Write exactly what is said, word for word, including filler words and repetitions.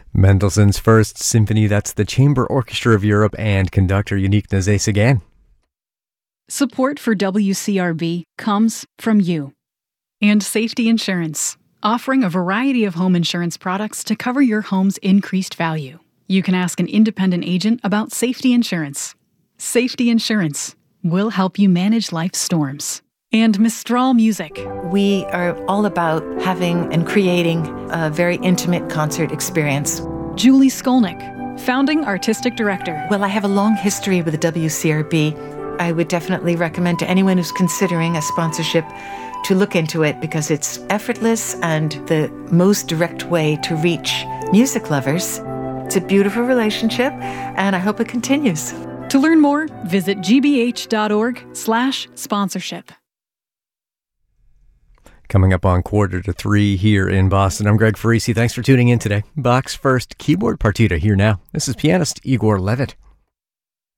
Mendelssohn's First Symphony, that's the Chamber Orchestra of Europe, and conductor Yannick Nézet-Séguin. Support for W C R B comes from you. And Safety Insurance, offering a variety of home insurance products to cover your home's increased value. You can ask an independent agent about Safety Insurance. Safety Insurance will help you manage life's storms. And Mistral Music. We are all about having and creating a very intimate concert experience. Julie Skolnick, founding artistic director. Well, I have a long history with the W C R B. I would definitely recommend to anyone who's considering a sponsorship to look into it because it's effortless and the most direct way to reach music lovers. It's a beautiful relationship, and I hope it continues. To learn more, visit gbh.org slash sponsorship. Coming up on quarter to three here in Boston, I'm Greg Farisi. Thanks for tuning in today. Bach's first keyboard partita here now. This is pianist Igor Levit.